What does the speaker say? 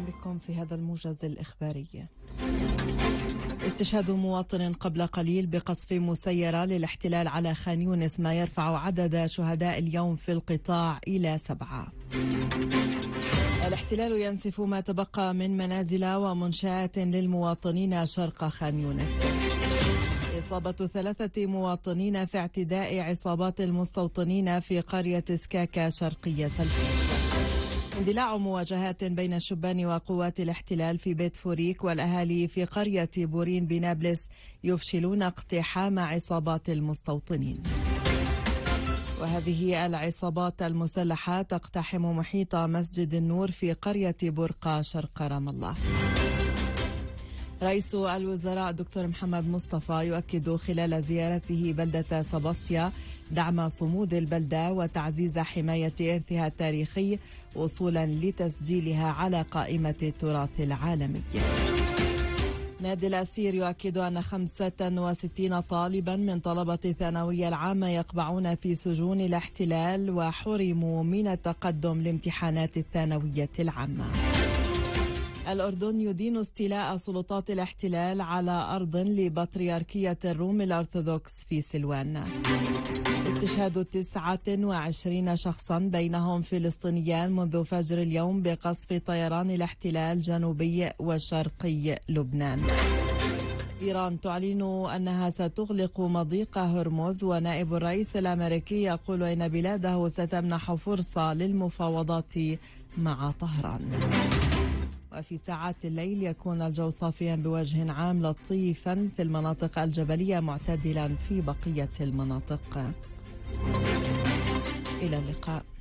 بكم في هذا الموجز الإخباري. استشهاد مواطن قبل قليل بقصف مسيرة للاحتلال على خان يونس، ما يرفع عدد شهداء اليوم في القطاع إلى 7. الاحتلال ينسف ما تبقى من منازل ومنشآت للمواطنين شرق خان يونس. إصابة 3 مواطنين في اعتداء عصابات المستوطنين في قرية سكاكا شرقية سلفيس. اندلاع مواجهات بين الشبان وقوات الاحتلال في بيت فوريك والأهالي في قرية بورين بنابلس يفشلون اقتحام عصابات المستوطنين. وهذه العصابات المسلحة تقتحم محيط مسجد النور في قرية برقة شرق رام الله. رئيس الوزراء دكتور محمد مصطفى يؤكد خلال زيارته بلدة سباستيا دعم صمود البلدة وتعزيز حماية إرثها التاريخي وصولا لتسجيلها على قائمة التراث العالمي. نادي الأسير يؤكد أن 65 طالبا من طلبة الثانوية العامة يقبعون في سجون الاحتلال وحرموا من التقدم لامتحانات الثانوية العامة. الأردن يدين استيلاء سلطات الاحتلال على أرض لبطريركية الروم الأرثوذكس في سلوان. استشهاد 29 شخصا بينهم فلسطينيان منذ فجر اليوم بقصف طيران الاحتلال جنوبي وشرقي لبنان. إيران تعلن أنها ستغلق مضيق هرمز، ونائب الرئيس الأمريكي يقول إن بلاده ستمنح فرصة للمفاوضات مع طهران. وفي ساعات الليل يكون الجو صافيا بوجه عام لطيفا في المناطق الجبلية، معتدلا في بقية المناطق. إلى اللقاء.